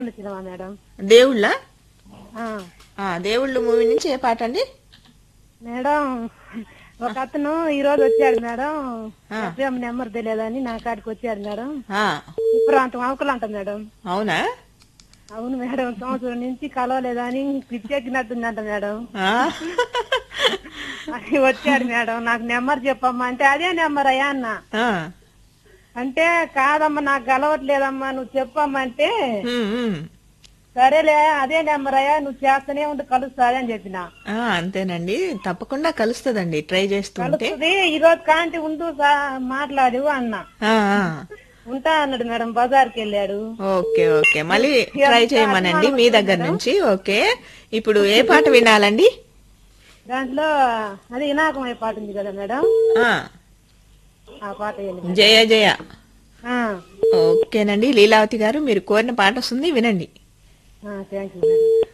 Cinema madam. దేవుళ్ళ ఆ, దేవుళ్ళు మూవీ నుంచి ఏ పాట అండి? మేడం ఒక అతను ఈ రోజు వచ్చాడు మేడం. ఆ. ఎఫ్ఎం నెంబర్ తెలియదని నా కాడికి వచ్చాడు మేడం. ఆ, విప్రాంతం అవకలు అంట మేడం. అవునా? అవును మేడం, సంవత్సరం నుంచి కలవలేదని పిచ్చెక్కినట్టుందంట మేడం. ఆ, అని వచ్చాడు మేడం. నాకు నెంబర్ చెప్పమ్మా అంటే అదే నెంబర్ అయ్యా అన్న. ఆ, అంటే కాదమ్మా నాకు కలవట్లేదమ్మా నువ్వు చెప్పమ్మా అంటే ఉమ్, ఉమ్. సరేలే అదే నెంబర్ అయ్యా నువ్వు చేస్తూనే ఉండి కలుస్తాది అని చెప్పిన. అంతేనండి, తప్పకుండా కలుస్తుందండి ట్రై చేస్తూ ఉంటే. కలుస్తుంది ఈ రోజు కాంతి ఉండు మాట్లాడు అన్న. ఆ, ఆ. ఉంటా అన్నాడు మేడం, బజార్కి వెళ్ళాడు. ఓకే ఓకే, మళ్ళీ ట్రై చేయమనండి మీ దగ్గర మేడం. నుంచి. ఓకే, ఇప్పుడు ఏ పాట వినాలండి? దాంట్లో అది వినాకమయ్యే పాట ఉంది కదా మేడం, ఆ, ఆ పాట వేయండి మేడం. జయ జయ. ఆ, ఓకేనండి లీలావతి గారు, మీరు కోరిన పాట వస్తుంది, వినండి. Thank you madam.